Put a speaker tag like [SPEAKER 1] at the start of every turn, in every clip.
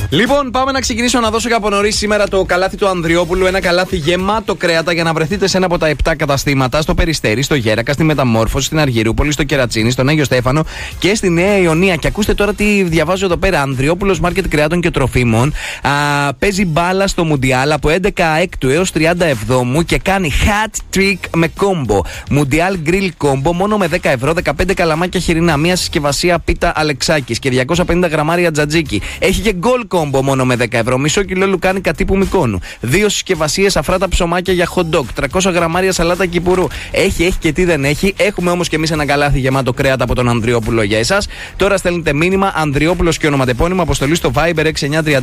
[SPEAKER 1] Λοιπόν, πάμε να ξεκινήσω να δώσω από νωρίς σήμερα το καλάθι του Ανδριόπουλου. Ένα καλάθι γεμάτο κρέατα για να βρεθείτε σε ένα από τα 7 καταστήματα: στο Περιστέρι, στο Γέρακα, στη Μεταμόρφωση, στην Αργυρούπολη, στο Κερατσίνι, στον Άγιο Στέφανο και στη Νέα Ιωνία. Και ακούστε τώρα τι διαβάζω εδώ πέρα: Ανδριόπουλος Μάρκετ Κρεάτων και Τροφίμων. Παίζει μπάλα στο Μουντιάλ από 11 Έκτου έως 37 και κάνει hat trick με κόμπο. Μουντιάλ Grill Combo μόνο με 10 ευρώ, 15 καλαμάκια χοιρινά, μία συσκευασία πίτα Αλεξάκης και 250 γραμμάρια τζατζίκι. Έχει και γκολ κόμπο μόνο με 10 ευρώ, μισό κιλό λουκάνι κατύπου Μικόνου. 2 συσκευασίες αφράτα ψωμάκια για hot dog, 300 γραμμάρια σαλάτα κυπουρού. Έχει και τι δεν έχει. Έχουμε όμως και εμείς ένα καλάθι γεμάτο κρέατα από τον Ανδριόπουλο για εσάς. Τώρα στέλνετε μήνυμα Ανδριόπουλος και ονοματεπώνυμο, αποστολή στο Viber 6936 10 10 22.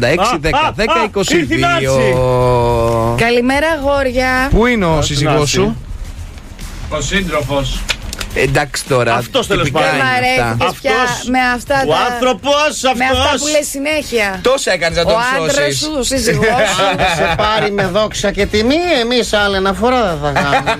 [SPEAKER 2] Καλημέρα, αγόρια.
[SPEAKER 1] Πού είναι ο σύζυγός σου?
[SPEAKER 3] Ο σύντροφος.
[SPEAKER 1] Εντάξει τώρα.
[SPEAKER 3] Αυτός τέλος πάντων.
[SPEAKER 2] Με αυτά
[SPEAKER 3] ο άνθρωπος αυτός.
[SPEAKER 2] Με αυτά που λες συνέχεια.
[SPEAKER 1] Τόσα έκανες να τον σώσεις.
[SPEAKER 2] Ο άντρας σου, ο σύζυγός σου.
[SPEAKER 4] Αν σε πάρει με δόξα και τιμή, εμείς άλλη ένα φορά δεν θα κάνουμε.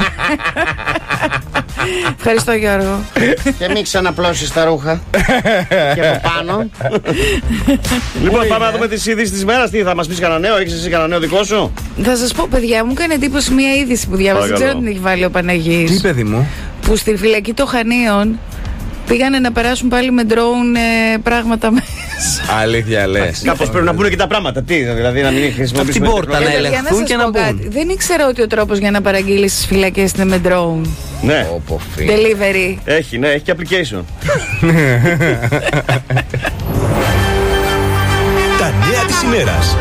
[SPEAKER 2] Ευχαριστώ, Γιώργο.
[SPEAKER 4] Και μην ξαναπλώσεις τα ρούχα. Και από πάνω.
[SPEAKER 3] Λοιπόν, πάμε να δούμε τις ειδήσεις της μέρας. Τι θα μας πεις, κανένα νέο? Έχεις εσύ κανένα νέο δικό σου?
[SPEAKER 2] Θα σας πω, παιδιά, μου έκανε εντύπωση μια είδηση που διάβασα. Δεν ξέρω αν την έχει βάλει ο Παναγής.
[SPEAKER 1] Τι, παιδί μου?
[SPEAKER 2] Που στη φυλακή των Χανίων πήγανε να περάσουν πάλι με ντρόουν πράγματα μέσα.
[SPEAKER 1] Αλήθεια λες?
[SPEAKER 3] Κάπως πρέπει να μπουν και τα πράγματα. Τι, δηλαδή να μην χρησιμοποιήσουμε
[SPEAKER 1] την πόρτα να ελεγχθούν και να μπουν.
[SPEAKER 2] Δεν ήξερα ότι ο τρόπος για να παραγγείλεις στις φυλακές είναι με ντρόουν.
[SPEAKER 3] Ναι.
[SPEAKER 2] Delivery.
[SPEAKER 3] Έχει, ναι, έχει και application.
[SPEAKER 5] Τα νέα της ημέρας.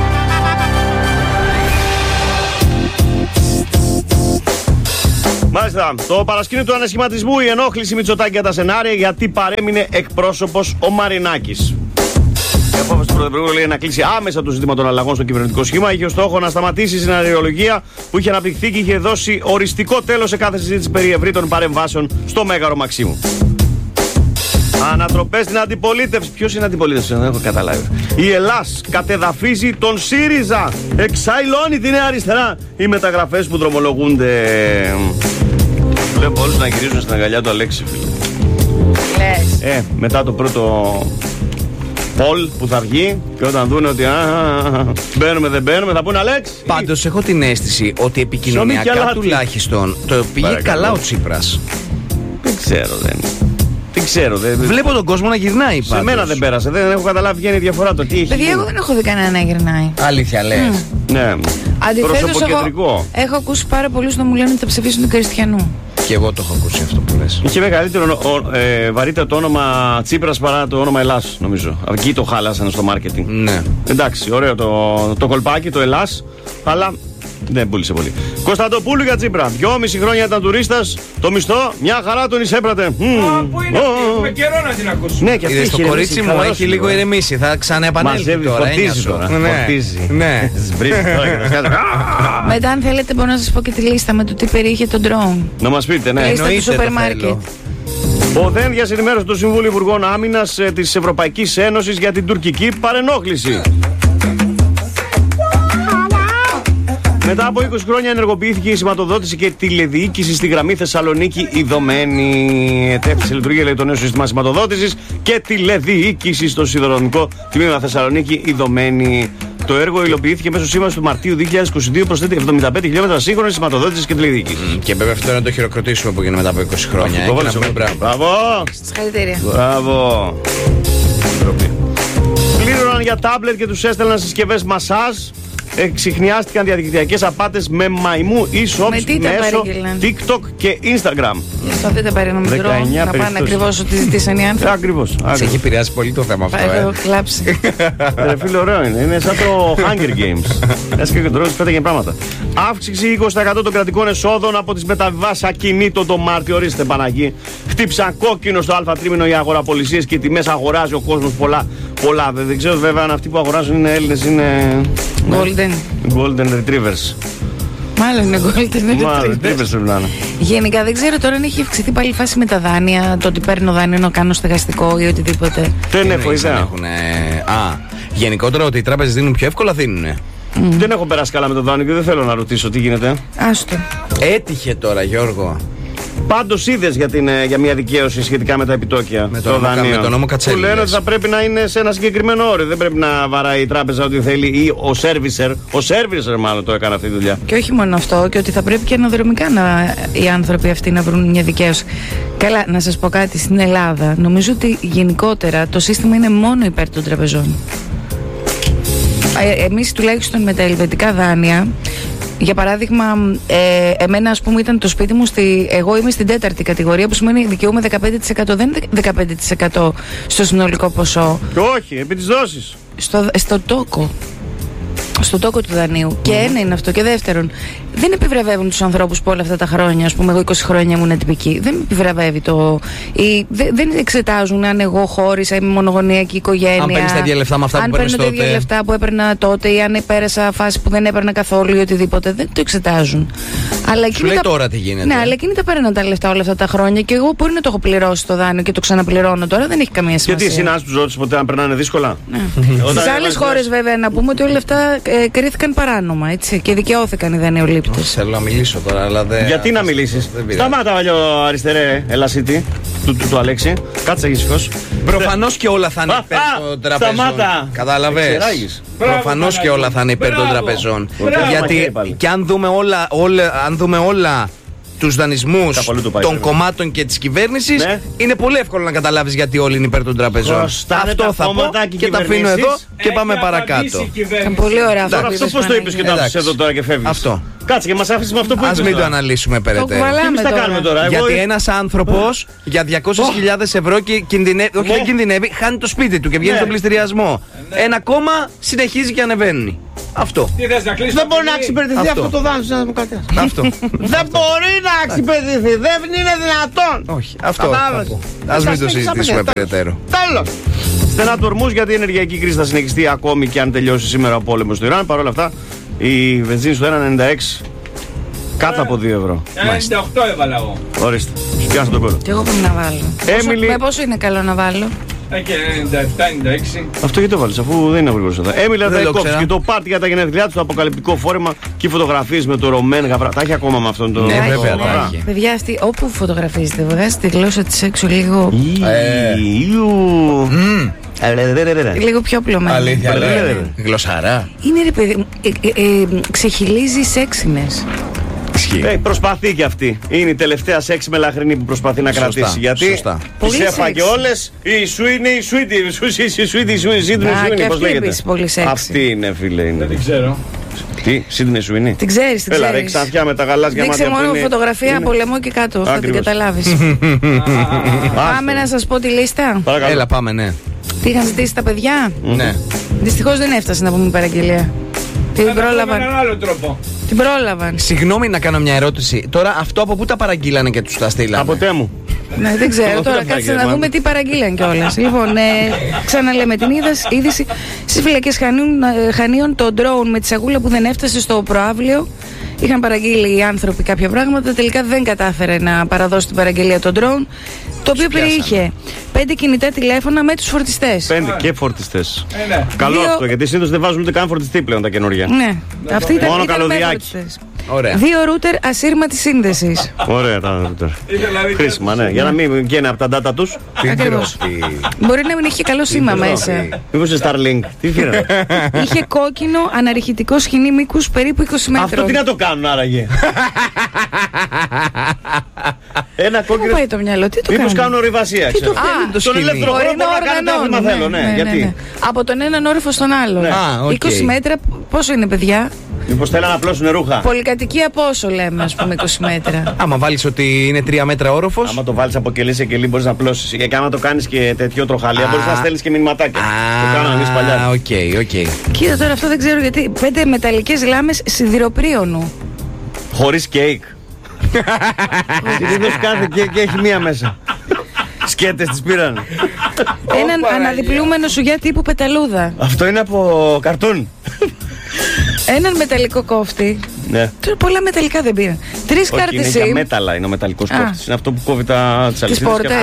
[SPEAKER 3] Μάλιστα, το παρασκήνιο του ανασχηματισμού, η ενόχληση Μητσοτάκη για τα σενάρια, γιατί παρέμεινε εκπρόσωπος ο Μαρινάκης. Η απόφαση του Πρωθυπουργού λέει να κλείσει άμεσα το ζήτημα των αλλαγών στο κυβερνητικό σχήμα. Είχε ως στόχο να σταματήσει η σεναριολογία που είχε αναπτυχθεί και είχε δώσει οριστικό τέλος σε κάθε συζήτηση περί ευρύτερων παρεμβάσεων στο Μέγαρο Μαξίμου. Ανατροπές στην αντιπολίτευση. Ποιος είναι αντιπολίτευση, δεν έχω καταλάβει. Η Ελλάς κατεδαφίζει τον ΣΥΡΙΖΑ. Εξαϊλώνει τη Νέα Αριστερά. Οι μεταγραφές που δρομολογούνται. Βλέπω όλους να γυρίζουν στην αγκαλιά του Αλέξη, φίλε.
[SPEAKER 2] Λες.
[SPEAKER 3] Μετά το πρώτο Πολ που θα βγει και όταν δουν ότι μπαίνουμε δεν μπαίνουμε, θα πούνε Αλέξη.
[SPEAKER 1] Πάντως έχω την αίσθηση ότι επικοινωνιακά τουλάχιστον το πήγε καλά ο Τσίπρας.
[SPEAKER 3] Δεν ξέρω, δεν ξέρω.
[SPEAKER 1] Βλέπω τον κόσμο να γυρνάει πάντως.
[SPEAKER 3] Σε μένα δεν πέρασε, δεν έχω καταλάβει ποια είναι η διαφορά. Το τι έχει.
[SPEAKER 2] Παιδιά, εγώ δεν έχω δει κανένα να γυρνάει.
[SPEAKER 1] Αλήθεια λες?
[SPEAKER 3] Ναι.
[SPEAKER 2] Αντιθέτως, έχω ακούσει πάρα πολλούς να μου λένε ότι θα ψηφίσουν τον Κριστιανού.
[SPEAKER 1] Και εγώ το έχω ακούσει αυτό που λες.
[SPEAKER 3] Είχε μεγαλύτερο βαρύτητα το όνομα Τσίπρας παρά το όνομα Ελλάς, νομίζω. Εκεί το χάλασαν στο μάρκετινγκ.
[SPEAKER 1] Ναι.
[SPEAKER 3] Εντάξει, ωραίο το κολπάκι, το Ελλάς, αλλά δεν πούλησε πολύ. Κωνσταντοπούλου για Τσίπρα. 2,5 χρόνια ήταν τουρίστας. Το μισθό, μια χαρά τον εισέπρατε.
[SPEAKER 6] Πού είναι αυτή, έχουμε καιρό να την ακούσουμε.
[SPEAKER 3] Ναι, και αυτή
[SPEAKER 1] το κορίτσι μου έχει λίγο ηρεμήσει. Θα ξαναεπανέλθει τώρα.
[SPEAKER 3] Φορτίζει τώρα. Φορτίζει.
[SPEAKER 1] Ναι.
[SPEAKER 2] Μετά, αν θέλετε, μπορώ να σας πω και τη λίστα με το τι περιείχε το drone.
[SPEAKER 3] Να μας πείτε, ναι.
[SPEAKER 2] Λίστα του σούπερ μάρκετ.
[SPEAKER 3] Ο Δένδιας ενημέρωσε το Συμβούλιο Υπουργών Άμυνας της Ευρωπαϊκής Ένωσης για την τουρκική παρενόχληση. Μετά από 20 χρόνια ενεργοποιήθηκε η σηματοδότηση και τηλεδιοίκηση στη γραμμή Θεσσαλονίκη Ιδωμένη. Ετέθησε λειτουργία, λέει, το νέο σύστημα σηματοδότησης και τηλεδιοίκηση στο σιδηροδρομικό τμήμα Θεσσαλονίκη Ιδωμένη. Το έργο υλοποιήθηκε μέσω σύμβασης του Μαρτίου 2022, προσθέτει 75 χιλιόμετρα σύγχρονης σηματοδότησης και τηλεδιοίκησης.
[SPEAKER 1] Και βέβαια αυτό να το χειροκροτήσουμε που έγινε μετά από 20 χρόνια.
[SPEAKER 3] Μπράβο!
[SPEAKER 2] Συγχαρητήρια.
[SPEAKER 3] Μπράβο! Πλήρωναν για τάμπλετ και τους έστελναν συσκευές μασάζ. Εξιχνιάστηκαν διαδικτυακές απάτες με μαϊμού e-shops μέσω TikTok και Instagram.
[SPEAKER 2] Θα δείτε παρενομητρό να πάνε ακριβώς ό,τι ζητήσαν οι άνθρωποι.
[SPEAKER 3] Ακριβώς.
[SPEAKER 1] Σε έχει επηρεάσει πολύ το θέμα αυτό.
[SPEAKER 2] Έχω κλάψει.
[SPEAKER 3] Ρε φίλε, ωραίο είναι. Είναι σαν το Hunger Games. Έσκαγε και τρώνε πέταγε πράγματα. Αύξηση 20% των κρατικών εσόδων από τις μεταβιβάσεις ακινήτων το Μάρτιο. Ορίστε, Παναγί. Χτύψαν κόκκινο στο Α τρίμηνο οι αγοραπολισίες και τιμές αγοράζει ο κόσμος πολλά. Δεν ξέρω βέβαια αν αυτοί που αγοράζουν είναι Έλληνες, είναι. Golden Retrievers.
[SPEAKER 2] Μάλλον είναι Golden
[SPEAKER 3] Retrievers.
[SPEAKER 2] Γενικά δεν ξέρω τώρα αν έχει αυξηθεί πάλι η φάση με τα δάνεια. Το ότι παίρνω δάνειο να κάνω στεγαστικό ή οτιδήποτε.
[SPEAKER 3] Δεν έχω ιδέα.
[SPEAKER 1] Γενικότερα ότι οι τράπεζες δίνουν πιο εύκολα, δίνουνε.
[SPEAKER 3] Δεν έχω περάσει καλά με το δάνειο και δεν θέλω να ρωτήσω τι γίνεται.
[SPEAKER 2] Άστο.
[SPEAKER 1] Έτυχε τώρα, Γιώργο.
[SPEAKER 3] Πάντως είδες για μια δικαίωση σχετικά με τα επιτόκια.
[SPEAKER 1] Με τον νόμο Κατσέλη.
[SPEAKER 3] Που λένε ότι θα πρέπει να είναι σε ένα συγκεκριμένο όριο. Δεν πρέπει να βαράει η τράπεζα ό,τι θέλει ή ο σέρβισερ μάλλον το έκανε αυτή τη δουλειά.
[SPEAKER 2] Και όχι μόνο αυτό, και ότι θα πρέπει και αναδρομικά οι άνθρωποι αυτοί να βρουν μια δικαίωση. Καλά, να σας πω κάτι, στην Ελλάδα νομίζω ότι γενικότερα το σύστημα είναι μόνο υπέρ των τραπεζών. Εμείς τουλάχιστον με τα ελβετικά δάνεια, για παράδειγμα, εμένα ας πούμε ήταν το σπίτι μου εγώ είμαι στην 4η κατηγορία, που σημαίνει δικαιούμαι 15%, δεν είναι 15% στο συνολικό ποσό.
[SPEAKER 3] Και όχι, επί της δόσης.
[SPEAKER 2] Στο τόκο. Στο τόκο του δανείου. Και ένα είναι αυτό. Και δεύτερον, δεν επιβραβεύουν τους ανθρώπους που όλα αυτά τα χρόνια, ας πούμε, εγώ 20 χρόνια ήμουν ατυπική. Δεν επιβραβεύει δεν εξετάζουν αν εγώ χώρισα, είμαι μονογονεϊκή οικογένεια. Αν
[SPEAKER 1] παίρνεις τα ίδια λεφτά με αυτά που παίρνεις τότε.
[SPEAKER 2] Αν παίρνω τα ίδια λεφτά που έπαιρνα τότε ή αν πέρασα φάση που δεν έπαιρνα καθόλου ή οτιδήποτε. Δεν το εξετάζουν. Αλλά
[SPEAKER 1] σου λέει τώρα τι γίνεται.
[SPEAKER 2] Ναι, αλλά εκείνοι τα παίρναν τα λεφτά όλα αυτά τα χρόνια και εγώ μπορεί να το έχω πληρώσει το δάνειο και το ξαναπληρώνω τώρα. Δεν έχει καμία σημασία.
[SPEAKER 3] Γιατί εσύ του ρώτησε ποτέ αν περνάνε δύσκολα.
[SPEAKER 2] Στις άλλες χώρες βέβαια να πούμε ότι όλα αυτά κρίθηκαν παράνομα, έτσι, και δικαιώθηκαν οι δανειολήπτες.
[SPEAKER 1] Θέλω να μιλήσω τώρα, αλλά δεν.
[SPEAKER 3] Γιατί να μιλήσεις? Σταμάτα, παλιό αριστερέ, Ελασίτη, του Αλέξη. Κάτσε ησυχώς.
[SPEAKER 1] Προφανώς και όλα θα είναι υπέρ των τραπεζών.
[SPEAKER 3] Σταμάτα.
[SPEAKER 1] Κατάλαβες. Προφανώς και όλα θα είναι υπέρ των τραπεζών. Γιατί και αν δούμε όλα τους δανεισμούς των κομμάτων και της κυβέρνησης, είναι πολύ εύκολο να καταλάβεις γιατί όλοι είναι υπέρ των τραπεζών. Αυτό θα πω και τα αφήνω εδώ και πάμε παρακάτω.
[SPEAKER 2] Ήταν πολύ ωραία αυτό.
[SPEAKER 3] Αυτό πώς το είπες και το άφησες εδώ τώρα και φεύγεις?
[SPEAKER 1] Αυτό.
[SPEAKER 3] Κάτσε και μας άφησες με αυτό που είπες.
[SPEAKER 1] Ας μην το αναλύσουμε περαιτέρω.
[SPEAKER 3] Τι θα κάνουμε τώρα?
[SPEAKER 1] Γιατί ένας άνθρωπος για 200.000 ευρώ κινδυνεύει, όχι δεν κινδυνεύει, χάνει το σπίτι του και βγαίνει στον πληστηριασμό. Ένα κόμμα συνεχίζει και ανεβαίνει. Αυτό.
[SPEAKER 4] Δεν μπορεί να εξυπηρετηθεί αυτό το δάνειο της Δημοκρατίας.
[SPEAKER 1] Αυτό.
[SPEAKER 4] Δεν μπορεί να εξυπηρετηθεί. Δεν είναι δυνατόν.
[SPEAKER 1] Όχι. Αυτό. Ας μην το συζητήσουμε περαιτέρω.
[SPEAKER 4] Τέλος.
[SPEAKER 3] Στενά του ορμούς, γιατί η ενεργειακή κρίση θα συνεχιστεί ακόμη και αν τελειώσει σήμερα ο πόλεμος στο Ιράν. Παρ' όλα αυτά, η βενζίνη στο 1,96 κάτω από 2 ευρώ.
[SPEAKER 6] 98 έβαλα εγώ.
[SPEAKER 3] Ορίστε. Σου πιάσα τον κόλλο.
[SPEAKER 2] Και εγώ πρέπει να βάλω. Με πόσο είναι καλό να βάλω?
[SPEAKER 6] Και 97-96.
[SPEAKER 3] Αυτό γιατί το βάλεις, αφού δεν είναι ακριβώς εδώ. Έμιλε Αντραϊκόφσκι, το πάρτι για τα γενέθλιά του, το αποκαλυπτικό φόρεμα και οι φωτογραφίες με το Ρωμέν Γαβρά. Τα έχει ακόμα με αυτόν τον.
[SPEAKER 1] Ναι, βέβαια, τα έχει.
[SPEAKER 2] Παιδιά, αυτή όπου φωτογραφίζετε, βγάζετε τη γλώσσα της έξω λίγο. Λίγο πιο πλωμένη.
[SPEAKER 1] Αλήθεια, γλωσσαρά.
[SPEAKER 2] Είναι ρε παιδί, ξεχυλίζει σεξινες.
[SPEAKER 3] Προσπαθεί και αυτή. Είναι η τελευταία σεξ μελαχρινή που προσπαθεί να κρατήσει. Γιατί τις έφαγε όλες. Η σου είναι η Σουίτη. Η Σουίτη, πώς λέγεται. Αυτή είναι, φίλε.
[SPEAKER 6] Δεν την ξέρω.
[SPEAKER 3] Τι, Σίδνεϊ Σουίνι.
[SPEAKER 2] Την ξέρεις,
[SPEAKER 3] Έλα, ρε ξανθιά με τα γαλάζια μάτια.
[SPEAKER 2] Δείξε μόνο φωτογραφία από λαιμό και κάτω. Θα την καταλάβεις. Πάμε να σας πω τη λίστα.
[SPEAKER 1] Έλα, πάμε, ναι.
[SPEAKER 2] Τι είχαν ζητήσει τα παιδιά?
[SPEAKER 1] Ναι.
[SPEAKER 2] Δυστυχώς δεν έφτασε να πούμε παραγγελία. Την πρόλαβαν.
[SPEAKER 6] Με έναν άλλο τρόπο.
[SPEAKER 2] Την πρόλαβαν.
[SPEAKER 1] Συγγνώμη να κάνω μια ερώτηση. Τώρα αυτό από πού τα παραγγείλανε και τους τα στείλανε?
[SPEAKER 3] Από Τέμου.
[SPEAKER 2] Ναι, δεν ξέρω. Τώρα κάτσε να δούμε τι παραγγείλαν κιόλας. Λοιπόν, ξαναλέμε την είδηση. Στις φυλακές Χανίων το ντρόουν με τη σαγούλα που δεν έφτασε στο προαύλιο. Είχαν παραγγείλει οι άνθρωποι κάποια πράγματα. Τελικά δεν κατάφερε να παραδώσει την παραγγελία των ντρόουν. Το οποίο περιείχε 5 κινητά τηλέφωνα με τους φορτιστές.
[SPEAKER 3] 5 και φορτιστές.
[SPEAKER 6] Ναι.
[SPEAKER 3] Καλό αυτό, γιατί συνήθως δεν βάζουν ούτε καν φορτιστή πλέον τα καινούργια.
[SPEAKER 2] Ναι, αυτή ήταν.
[SPEAKER 3] Μόνο καλωδιάκι.
[SPEAKER 1] Ωραία.
[SPEAKER 2] 2 ρούτερ ασύρματης σύνδεσης.
[SPEAKER 3] Ωραία τα ρούτερ. Χρήσιμα, ναι. Για να μην βγαίνει από τα data τους.
[SPEAKER 2] Ακριβώς. Μπορεί να μην είχε καλό σήμα μέσα.
[SPEAKER 3] Μήπως είναι Starlink. Τι φύρανε.
[SPEAKER 2] Είχε κόκκινο αναρριχητικό σχοινί μήκους περίπου 20 μέτρων.
[SPEAKER 3] Αυτό τι να το κάνουν άραγε? Ένα κόκκινο.
[SPEAKER 2] Πού πάει το μυαλό, τι το κάνουν?
[SPEAKER 3] Μήπως κάνουν ορειβασία. Στον ελεύθερο χρόνο να κάνετε άθλημα θέλω, ναι. Γιατί?
[SPEAKER 2] Από τον έναν όροφο στον άλλο. 20 μέτρα, πόσο είναι, παιδιά?
[SPEAKER 3] Μήπως θέλουν να απλώσουν ρούχα.
[SPEAKER 2] Πολυκατοικία πόσο λέμε, ας πούμε, 20 μέτρα.
[SPEAKER 1] Άμα βάλεις ότι είναι 3 μέτρα όροφος.
[SPEAKER 3] Άμα το βάλεις από κελί σε κελί μπορείς να απλώσεις. Και άμα το κάνεις και τέτοιο τροχαλία μπορείς να στέλνεις και μηνυματάκια. Το κάναμε εμείς παλιά.
[SPEAKER 1] Οκ.
[SPEAKER 2] Κοίτα τώρα, αυτό δεν ξέρω γιατί. 5 μεταλλικές λάμες σιδηροπρίωνου.
[SPEAKER 3] Χωρίς κέικ. Συνήθως κάθε κέικ έχει μία μέσα. Σκέτες τις πήραν.
[SPEAKER 2] Έναν αναδιπλούμενο σουγιά τύπου πεταλούδα.
[SPEAKER 3] Αυτό είναι από καρτούν.
[SPEAKER 2] Έναν μεταλλικό κόφτη
[SPEAKER 3] Ναι.
[SPEAKER 2] Τώρα πολλά μεταλλικά δεν πήραν. 3 κάρτες
[SPEAKER 3] είναι για μέταλλα, είναι ο μεταλλικός κόφτης. Είναι αυτό που κόβει τις αλυσίδες.
[SPEAKER 2] Τις πόρτες.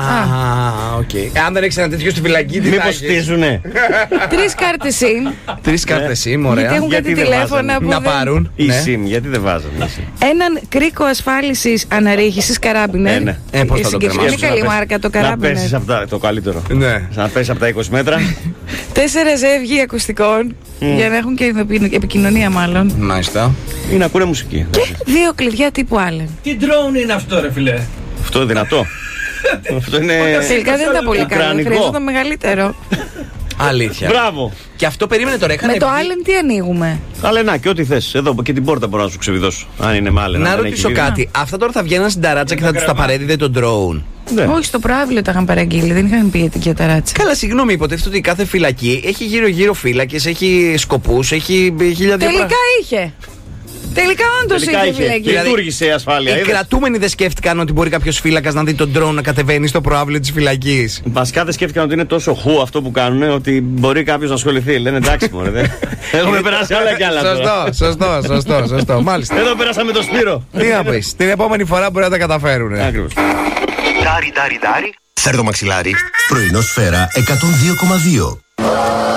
[SPEAKER 1] Αν δεν έχεις ένα τέτοιο στη φυλακή, τι
[SPEAKER 3] Μήπως στίζουνε.
[SPEAKER 2] 3 κάρτες SIM.
[SPEAKER 1] 3 κάρτες SIM, ωραία.
[SPEAKER 2] Γιατί έχουν κάτι τηλέφωνα που
[SPEAKER 1] να πάρουν.
[SPEAKER 3] Η SIM, γιατί δεν βάζουν.
[SPEAKER 2] Έναν κρίκο ασφάλισης αναρρίχησης καράμπινερ.
[SPEAKER 3] Ναι.
[SPEAKER 1] Πώς θα το
[SPEAKER 2] συγκεκριμένη
[SPEAKER 1] κρεμάσουν,
[SPEAKER 2] καλή μάρκα το
[SPEAKER 3] Να
[SPEAKER 2] καράμπινερ.
[SPEAKER 3] πέσεις από τα, το καλύτερο.
[SPEAKER 1] Ναι.
[SPEAKER 3] Να πέσεις από τα 20 μέτρα.
[SPEAKER 2] 4 ζεύγη ακουστικών για να έχουν και επικοινωνία μάλλον.
[SPEAKER 1] Μάλιστα.
[SPEAKER 3] Ή να ακούνε μουσική.
[SPEAKER 2] Και 2 κλειδιά τύπου Allen.
[SPEAKER 6] Τι drone είναι αυτό, ρε φιλέ?
[SPEAKER 3] Αυτό είναι δυνατό. Αυτό είναι.
[SPEAKER 2] Τελικά δεν ήταν πολύ καλό.
[SPEAKER 3] ουκρανικό.
[SPEAKER 2] Χρειαζόταν μεγαλύτερο.
[SPEAKER 1] Αλήθεια.
[SPEAKER 3] Μπράβο.
[SPEAKER 1] Και αυτό περίμενε τώρα.
[SPEAKER 2] Με το Allen τι ανοίγουμε?
[SPEAKER 3] Αλλά και ό,τι θες. Εδώ και την πόρτα μπορώ να σου ξεβιδώσω. Αν είναι με Allen.
[SPEAKER 1] Να ρωτήσω κάτι. Αυτά τώρα θα βγαίναν στην ταράτσα και θα του τα παρέδιδε το drone.
[SPEAKER 3] Ναι.
[SPEAKER 2] Όχι, στο προάβλιο τα είχαν παραγγείλει, δεν είχαν πει για ταράτσα.
[SPEAKER 1] Καλά, συγγνώμη, υποτίθεται ότι κάθε φυλακή έχει γύρω-γύρω φύλακες, έχει σκοπούς, έχει χίλια δύο
[SPEAKER 2] Τελικά είχε. Τελικά όντως
[SPEAKER 3] Τελικά
[SPEAKER 2] είχε φυλακή.
[SPEAKER 3] είχε. Λειτουργήσε η ασφάλεια.
[SPEAKER 1] Οι
[SPEAKER 3] είδες.
[SPEAKER 1] κρατούμενοι δεν σκέφτηκαν ότι μπορεί κάποιος φύλακας να δει τον drone να κατεβαίνει στο προάβλιο της φυλακής.
[SPEAKER 3] Βασικά δεν σκέφτηκαν ότι είναι τόσο χου αυτό που κάνουν ότι μπορεί κάποιος να ασχοληθεί. Λένε εντάξει, μωρέ. Έχουμε περάσει άλλα κι άλλα. τώρα.
[SPEAKER 1] Σωστό. Μάλιστα.
[SPEAKER 3] Εδώ πέρασαμε το Σπύρο.
[SPEAKER 1] Τι να πεις, την επόμενη φορά μπορεί να τα καταφέρουν.
[SPEAKER 3] Ακριβώς.
[SPEAKER 5] Φέρ το μαξιλάρι. Πρωινό σφαίρα 102,2.